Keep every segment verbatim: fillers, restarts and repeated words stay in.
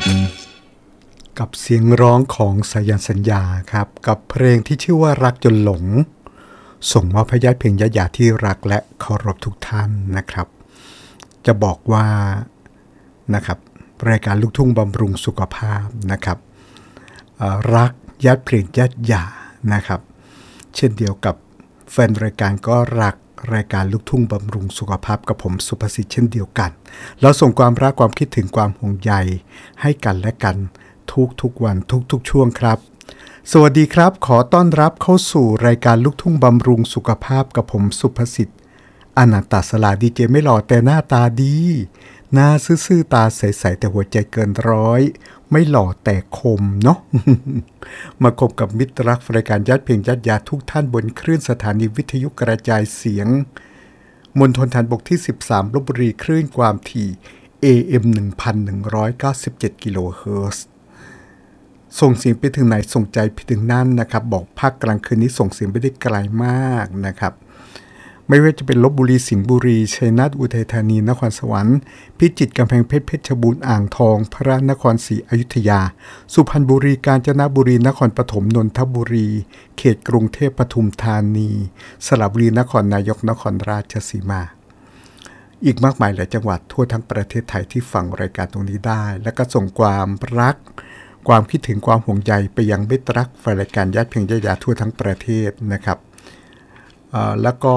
กับเสียงร้องของสายันสัญญาครับกับเพลงที่ชื่อว่ารักจนหลงส่งมอบให้ญาติเพลงญาติญาติที่รักและเคารพทุกท่านนะครับจะบอกว่านะครับรายการลูกทุ่งบำรุงสุขภาพนะครับรักญาติเพลงญาติญาตินะครับเช่นเดียวกับแฟนรายการก็รักรายการลูกทุ่งบำรุงสุขภาพกับผมสุภสิทธิ์เช่นเดียวกันเราส่งความรักความคิดถึงความห่วงใยให้กันและกันทุกทุกวันทุกทุกช่วงครับสวัสดีครับขอต้อนรับเข้าสู่รายการลูกทุ่งบำรุงสุขภาพกับผมสุภสิทธิ์อนันตสลาดีเจไม่หล่อแต่หน้าตาดีหน้าซื่อๆตาใสๆแต่หัวใจเกินร้อยไม่หล่อแต่คมเนาะ มาคบกับมิตรรักรายการญาติเพลงญาติญาติทุกท่านบนคลื่นสถานีวิทยุกระจายเสียงมณฑลฐานบกที่สิบสามลพบุรีคลื่นความถี่ เอ เอ็ม หนึ่งพันหนึ่งร้อยเก้าสิบเจ็ด กิโลเฮิรตซ์ส่งเสียงไปถึงไหนส่งใจไปถึงนั่นนะครับบอกภาคกลางคืนนี้ส่งเสียงไปได้ไกลมากนะครับไม่ว่าจะเป็นลพบุรีสิงห์บุรีชัยนาทอุทัยธานีนครสวรรค์พิจิตรกำแพงเพชรเพชรบูรณ์อ่างทองพระนครศรีอยุธยาสุพรรณบุรีกาญจนบุรีนครปฐมนนทบุรีเขตกรุงเทพปทุมธานีสระบุรีนครนายกนครราชสีมาอีกมากมายหลายจังหวัดทั่วทั้งประเทศไทยที่ฟังรายการตรงนี้ได้และก็ส่งความรักความคิดถึงความห่วงใยไปยังมิตรรักรายการญาติเพลงญาติญาติทั่วทั้งประเทศนะครับแล้วก็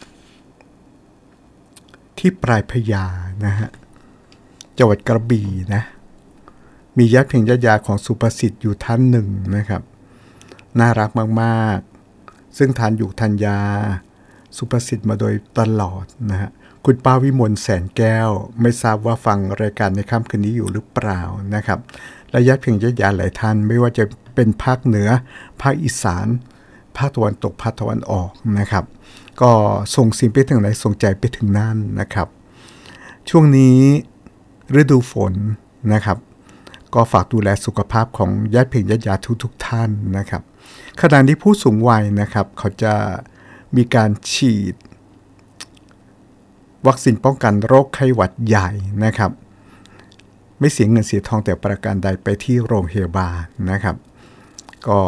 ที่ปลายพญานะฮะจังหวัดกระบี่นะมีญาติเพลงญาติญาติของสุภสิทธิ์อยู่ท่านหนึ่งนะครับน่ารักมากๆซึ่งทานอยู่ทันยาสุภสิทธิ์มาโดยตลอดนะฮะคุณป้าวิมลแสนแก้วไม่ทราบว่าฟังรายการในค่ำคืนนี้อยู่หรือเปล่านะครับและญาติเพลงญาติญาติหลายท่านไม่ว่าจะเป็นภาคเหนือภาคอีสานภาคตะวันตกภาคตะวันออกนะครับก็ส่งสิ่งไปถึงไหนส่งใจไปถึงนั่นนะครับช่วงนี้ฤดูฝนนะครับก็ฝากดูแลสุขภาพของญาติเพลงญาติญาติทุกๆท่านนะครับขณะนี้ผู้สูงวัยนะครับเขาจะมีการฉีดวัคซีนป้องกันโรคไข้หวัดใหญ่นะครับไม่เสียเงินเสียทองแต่ประการใดไปที่โรงพยาบาลนะครับก็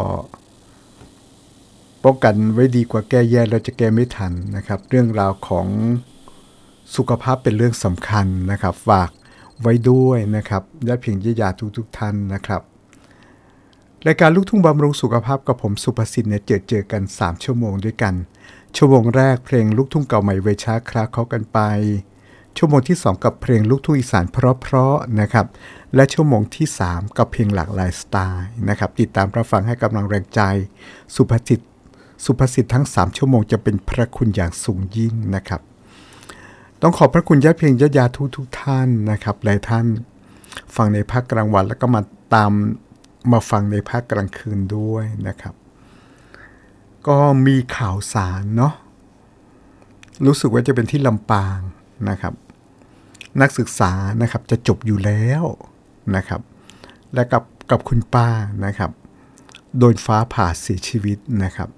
ป้องกันไว้ดีกว่าแก้แย่แล้วจะแก้ไม่ทันนะครับเรื่องราวของสุขภาพเป็นเรื่องสำคัญนะครับฝากไว้ด้วยนะครับญาติเพลงญาติญาติทุกๆท่านนะครับรายการลูกทุ่งบำรุงสุขภาพกับผมสุภสิทธิ์เนี่ยเจอเจอกันสามชั่วโมงด้วยกันชั่วโมงแรกเพลงลูกทุ่งเก่าใหม่เวช้าคลาเขากันไปชั่วโมงที่สองกับเพลงลูกทุ่งอีสานเพราะๆนะครับและชั่วโมงที่สามกับเพลงหลากหลายสไตล์นะครับติดตามรับฟังให้กำลังแรงใจสุภสิทธิ์สุภสิทธิ์ทั้งสามชั่วโมงจะเป็นพระคุณอย่างสูงยิ่งนะครับต้องขอบพระคุณญาติเพลงญาติญาติทุกทุกท่านนะครับหลายท่านฟังในภาคกลางวันแล้วก็มาตามมาฟังในภาคกลางคืนด้วยนะครับก็มีข่าวสารเนาะรู้สึกว่าจะเป็นที่ลำปางนะครับนักศึกษานะครับจะจบอยู่แล้วนะครับและกับกับคุณป้านะครับโดนฟ้าผ่าเสียชีวิตนะครับ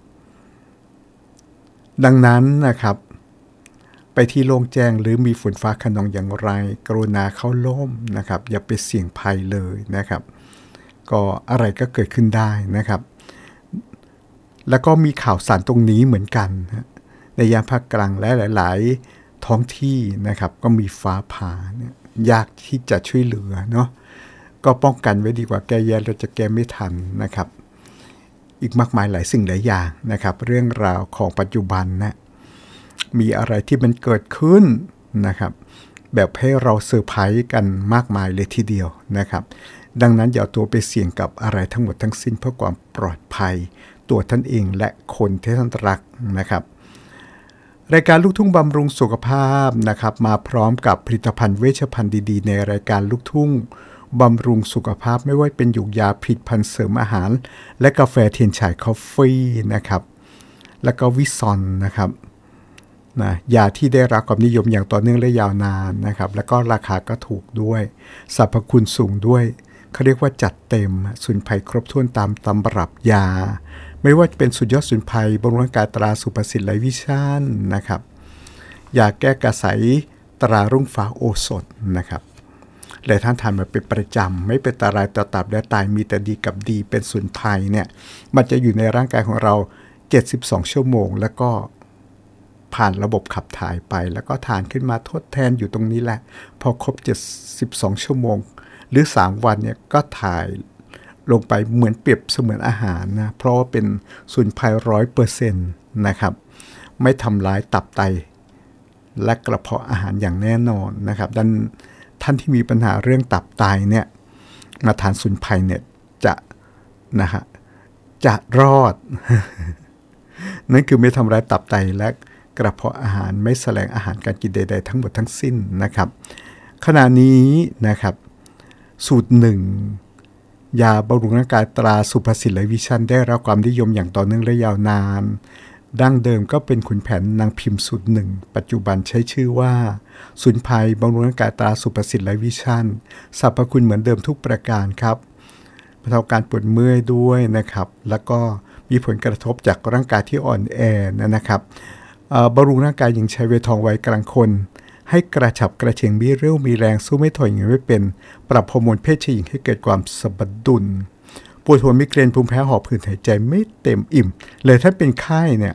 ดังนั้นนะครับไปที่โล่งแจ้งหรือมีฝนฟ้าคะนองอย่างไรกรุณาเข้าร่มนะครับอย่าไปเสี่ยงภัยเลยนะครับก็อะไรก็เกิดขึ้นได้นะครับแล้วก็มีข่าวสารตรงนี้เหมือนกันในยามภาคกลางและหลายๆท้องที่นะครับก็มีฟ้าผ่าเนี่ยยากที่จะช่วยเหลือเนาะก็ป้องกันไว้ดีกว่าแก้แย่เราจะแก้ไม่ทันนะครับอีกมากมายหลายสิ่งหลายอย่างนะครับเรื่องราวของปัจจุบันนะมีอะไรที่มันเกิดขึ้นนะครับแบบให้เราเซอร์ไพรส์กันมากมายเลยทีเดียวนะครับดังนั้นอย่าตัวไปเสี่ยงกับอะไรทั้งหมดทั้งสิ้นเพื่อความปลอดภัยตัวท่านเองและคนที่ท่านรักนะครับรายการลูกทุ่งบำรุงสุขภาพนะครับมาพร้อมกับผลิตภัณฑ์เวชภัณฑ์ดีๆในรายการลูกทุ่งบำรุงสุขภาพไม่ว่าเป็นหยูกยาผลิตภัณฑ์เสริมอาหารและกาแฟเทียนฉายคอฟฟี่นะครับแล้วก็วิซอนนะครับนะยาที่ได้รับความนิยมอย่างต่อเนื่องและยาวนานนะครับแล้วก็ราคาก็ถูกด้วยสรรพคุณสูงด้วยเขาเรียกว่าจัดเต็มสมุนไพรครบถ้วนตามตำรับยาไม่ว่าจะเป็นสุดยอดสมุนไพรบำรุงร่างกายตราสุภสิทธิ์ไลวิชั่นนะครับยาแก้กระสายตรารุ่งฟ้าโอสถนะครับและท่านทานมาเป็นประจำไม่เป็นตรายต่อตับและไตมีแต่ดีกับดีเป็นสมุนไพรเนี่ยมันจะอยู่ในร่างกายของเราเจ็ดสิบสองชั่วโมงแล้วก็ผ่านระบบขับถ่ายไปแล้วก็ทานขึ้นมาทดแทนอยู่ตรงนี้แหละพอครบเจ็ดสิบสองชั่วโมงหรือสามวันเนี่ยก็ถ่ายลงไปเหมือนเปรียบเสมือนอาหารนะเพราะว่าเป็นสมุนไพร ร้อยเปอร์เซ็นต์ นะครับไม่ทำร้ายตับไตและกระเพาะอาหารอย่างแน่นอนนะครับดังนั้นท่านที่มีปัญหาเรื่องตับไตเนี่ยมาทานสมุนไพรเนี่ยจะนะฮะจะรอด นั่นคือไม่ทำร้ายตับไตและกระเพาะอาหารไม่แสลงอาหารการกินใดๆทั้งหมดทั้งสิ้นนะครับขณะนี้นะครับสูตรหนึ่งยาบำรุงร่างกายตราสุภสิทธิ์และวิชั่นได้รับความนิยมอย่างต่อเนื่องและยาวนานดั้งเดิมก็เป็นขุนแผนนางพิมพ์สูตรหนึ่งปัจจุบันใช้ชื่อว่าสมุนไพรบำรุงร่างกายตราสุภสิทธิ์และวิชั่นสรรพคุณเหมือนเดิมทุกประการครับบรรเทาการปวดเมื่อยด้วยนะครับแล้วก็มีผลกระทบจากร่างกายที่อ่อนแอนะครับบำรุงร่างกายหญิงชายวัยทองวัยกลางคนให้กระฉับกระเฉงมีเรี่ยวมีแรงสู้ไม่ถอยอย่างไม่เป็นปรับฮอร์โมนเพศชายหญิงให้เกิดความสมดุลปวดหัวมิเกรนภูมิแพ้หอบหืดหายใจไม่เต็มอิ่มเลยถ้าเป็นไข้เนี่ย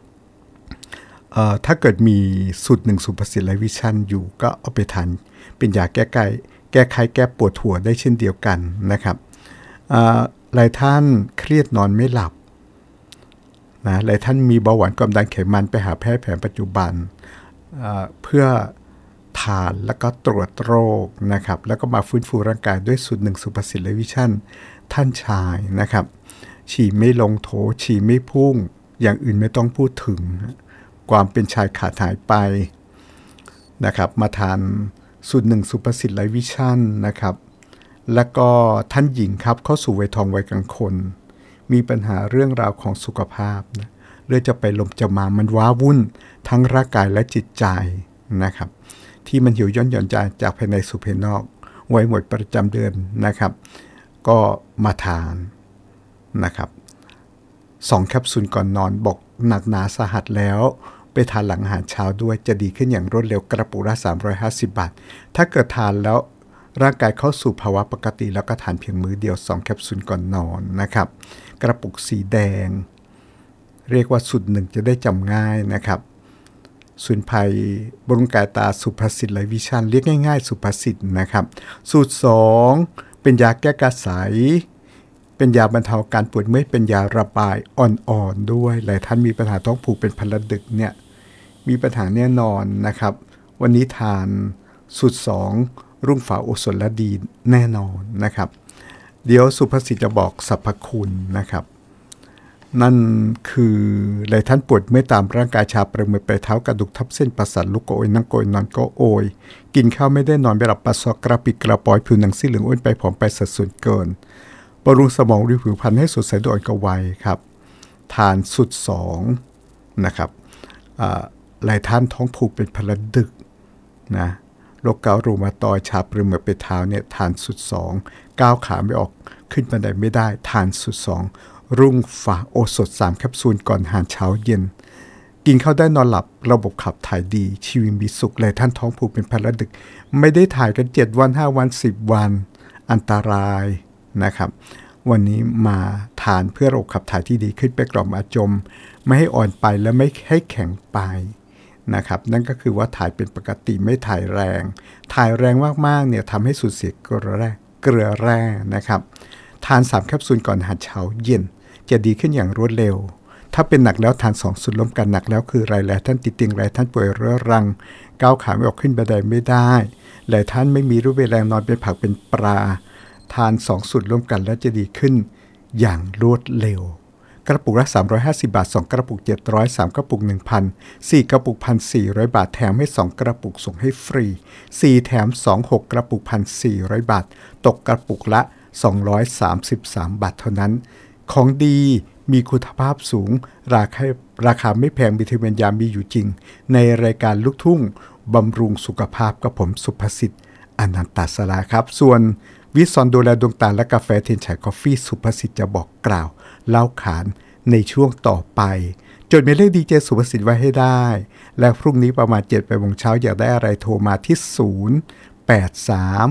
ถ้าเกิดมีสูตรหนึ่งสุภสิทธิ์และวิชั่นอยู่ก็เอาไปทานเป็นยาแก้ไขแก้ไขแก้ปวดหัวได้เช่นเดียวกันนะครับหลายท่านเครียดนอนไม่หลับนะหลายท่านมีเบาหวานความดันไขมันไปหาแพทย์แผนปัจจุบันเพื่อทานแล้วก็ตรวจโรคนะครับแล้วก็มาฟื้นฟูร่างกายด้วยสูตรหนึ่งสุภสิทธิ์และวิชั่นท่านชายนะครับฉี่ไม่ลงโถฉี่ไม่พุ่งอย่างอื่นไม่ต้องพูดถึงความเป็นชายขาดหายไปนะครับมาทานสูตรหนึ่งสุภสิทธิ์และวิชั่นนะครับแล้วก็ท่านหญิงครับเข้าสู่วัยทองวัยกลางคนมีปัญหาเรื่องราวของสุขภาพนะเรื่องจะไปลมจะมามันว้าวุ่นทั้งร่างกายและจิตใจนะครับที่มันหิวย่อนหย่อนใจจากภายในสู่ภายนอกไว้หมดประจำเดือนนะครับก็มาทานนะครับสองแคปซูลก่อนนอนบอกหนักหนาสาหัสแล้วไปทานหลังอาหารเช้าด้วยจะดีขึ้นอย่างรวดเร็วกระปุกละสามร้อยห้าสิบบาทถ้าเกิดทานแล้วร่างกายเข้าสู่ภาวะปกติแล้วก็ทานเพียงมื้อเดียวสองแคปซูลก่อนนอนนะครับกระปุกสีแดงเรียกว่าสูตรหนึ่งจะได้จำง่ายนะครับสมุนไพรบำรุงกายตาสุภสิทธิ์และวิชั่นเรียกง่ายๆสุภสิทธิ์นะครับสูตรสองเป็นยาแก้กระสายเป็นยาบรรเทาการปวดเมื่อยเป็นยาระบายอ่อนๆด้วยหลายท่านมีปัญหาท้องผูกเป็นพลดึกเนี่ยมีปัญหาแน่นอนนะครับวันนี้ทานสูตรสองรุ่งฝาโอสถและดีแน่นอนนะครับเดี๋ยวสุภสิทธิ์จะบอกสรรพคุณนะครับนั่นคือหลายท่านปวดเมื่อยตามร่างกายชาประมือไปเท้ากระดูกทับเส้นประสาทลุกก็โอยนั่งก็โอยนอนก็โอยกินข้าวไม่ได้นอนไม่หลับปัสสาวะกระปิดกระปอยผิวหนังซีดเหลืองอ้วนไปผอมไปสัดส่วนเกินบำรุงสมองริผิวพรรณให้สดใสด้วยอ่อนกวัยครับทานสุดสองนะครับหลายท่านท้องผูกเป็นพลดึกนะโรคเกาต์รูมาตอยด์ชาประมือไปเท้าเนี่ยทานสุดสองก้าวขาไม่ออกขึ้นบันไดไม่ได้ทานสุดสองรุ่งฝาโอสถสามแคปซูลก่อนอาหารเช้าเย็นกินข้าวได้นอนหลับระบบขับถ่ายดีชีวิตมีสุขหลายท่านท้องผูกเป็นพลดึกไม่ได้ถ่ายกันเจ็ดวันห้าวันสิบวันอันตรายนะครับวันนี้มาทานเพื่อระบบขับถ่ายที่ดีขึ้นไปกล่อมอาจมไม่ให้อ่อนไปและไม่ให้แข็งไปนะครับนั่นก็คือว่าถ่ายเป็นปกติไม่ถ่ายแรงถ่ายแรงมากๆเนี่ยทำให้สูญเสียเกลือแร่เกลือแร่นะครับทานสามแคปซูลก่อนอาหารเช้าเย็นจะดีขึ้นอย่างรวดเร็วถ้าเป็นหนักแล้วทานสองสูตรร่วมกันหนักแล้วคือรายแลท่านติดเตียงรายท่านป่วยเรื้อรังก้าวขาไม่ออกขึ้นบันไดไม่ได้หลายท่านไม่มีรูปแรงนอนเป็นผักเป็นปลาทานสองสูตรร่วมกันแล้วจะดีขึ้นอย่างรวดเร็วกระปุกละสามร้อยห้าสิบบาทสองกระปุกเจ็ดร้อย สามกระปุก หนึ่งพัน สี่กระปุก หนึ่งพันสี่ร้อย บาทแถมให้สองกระปุกส่งให้ฟรีสี่แถมสอง หกกระปุก หนึ่งพันสี่ร้อย บาทตกกระปุกละสองร้อยสามสิบสามบาทเท่านั้นของดีมีคุณภาพสูงราคาราคาไม่แพงวิตามินยามีอยู่จริงในรายการลูกทุ่งบำรุงสุขภาพกับผมสุภสิทธิ์อนันตสราครับส่วนวิซอนดูแลดวงตาและกาแฟเทนไชกาแฟสุภสิทธิ์จะบอกกล่าวเล่าขานในช่วงต่อไปจดหมายเลขดีเจสุภสิทธิ์ไว้ให้ได้และพรุ่งนี้ประมาณเจ็ดโมงเช้าอยากได้อะไรโทรมาที่ศูนย์ แปด สาม ห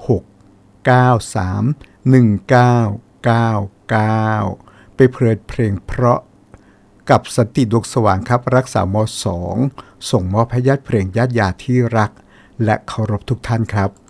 หก เก้า สาม หนึ่ง เก้า เก้า เก้าไปเพลิดเพลงเพราะกับสันติดวงสว่างครับรักษามสองส่งมอบให้ญาติเพลงญาติยาที่รักและเคารพทุกท่านครับ